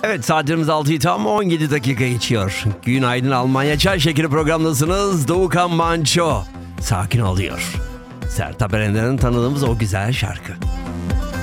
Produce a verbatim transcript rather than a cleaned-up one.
Evet, saatlerimiz altıyı tam on yedi dakika geçiyor. Günaydın Almanya, Çay Şekeri programındasınız. Doğukan Manço sakin oluyor. Sertab Erener'in tanıdığımız o güzel şarkı.